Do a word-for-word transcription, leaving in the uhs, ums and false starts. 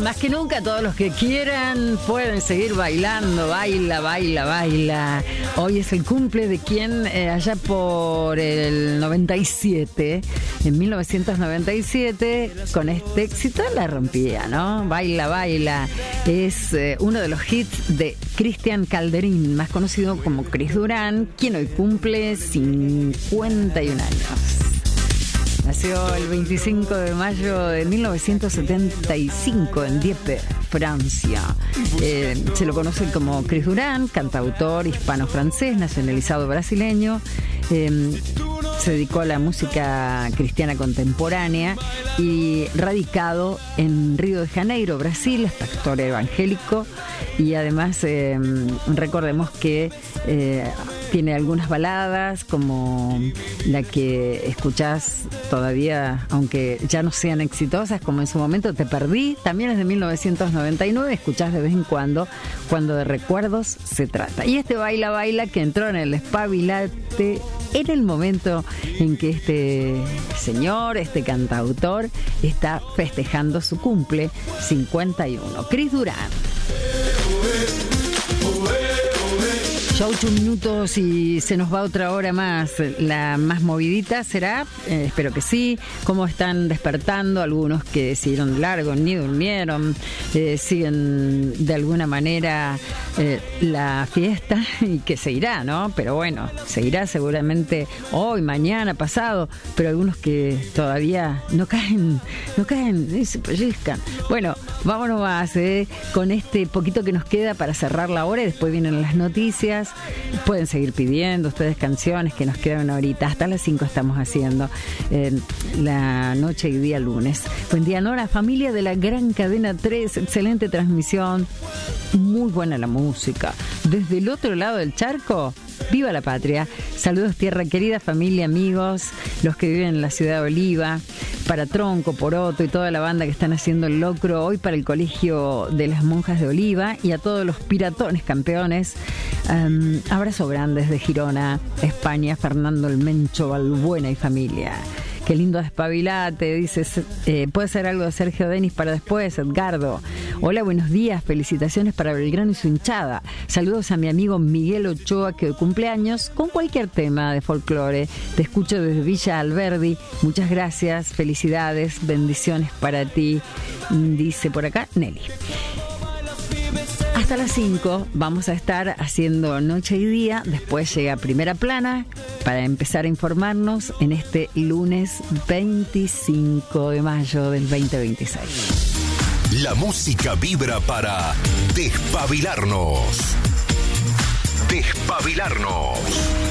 más que nunca, todos los que quieran pueden seguir bailando. Baila, baila, baila. Hoy es el cumple de quien eh, allá por el noventa y siete, en mil novecientos noventa y siete, con este éxito la rompía, ¿no? Baila, baila. Es eh, uno de los hits de Cristian Calderín, más conocido como Cris Durán, quien hoy cumple cincuenta y un años. Nació el veinticinco de mayo de mil novecientos setenta y cinco en Dieppe, Francia. Eh, se lo conoce como Cris Durán, cantautor hispano-francés, nacionalizado brasileño. Eh, se dedicó a la música cristiana contemporánea y radicado en Río de Janeiro, Brasil, es pastor evangélico y además eh, recordemos que eh, tiene algunas baladas como la que escuchás todavía, aunque ya no sean exitosas, como en su momento Te Perdí, también es de mil novecientos noventa y nueve, escuchás de vez en cuando, cuando de recuerdos se trata. Y este Baila Baila que entró en el Despabilate en el momento en que este señor, este cantautor, está festejando su cumple cincuenta y uno. Cris Durán. Ya ocho minutos y se nos va otra hora más. La más movidita será, eh, espero que sí. Cómo están despertando algunos que siguieron de largo, ni durmieron, eh, siguen de alguna manera eh, la fiesta y que seguirá, ¿no? Pero bueno, seguirá seguramente hoy, mañana, pasado, pero algunos que todavía no caen, no caen, eh, se pellizcan. Bueno, vámonos más eh, con este poquito que nos queda para cerrar la hora y después vienen las noticias. Pueden seguir pidiendo ustedes canciones que nos quedan ahorita. Hasta las cinco estamos haciendo eh, la noche y día lunes. Buen día, Nora, familia de la gran cadena tres. Excelente transmisión. Muy buena la música. Desde el otro lado del charco, viva la patria. Saludos, tierra querida, familia, amigos, los que viven en la ciudad de Oliva, para Tronco, Poroto y toda la banda que están haciendo el locro hoy para el Colegio de las Monjas de Oliva y a todos los piratones campeones. Um, abrazo grande desde Girona, España, Fernando el Mencho, Balbuena y familia. Qué lindo Despabilate, dices, eh, puede ser algo de Sergio Denis para después, Edgardo. Hola, buenos días, felicitaciones para Belgrano y su hinchada. Saludos a mi amigo Miguel Ochoa, que hoy cumpleaños, con cualquier tema de folclore. Te escucho desde Villa Alberdi. Muchas gracias, felicidades, bendiciones para ti, dice por acá Nelly. Hasta las cinco vamos a estar haciendo Noche y Día, después llega Primera Plana para empezar a informarnos en este lunes veinticinco de mayo del veinte veintiséis. La música vibra para despabilarnos. Despabilarnos.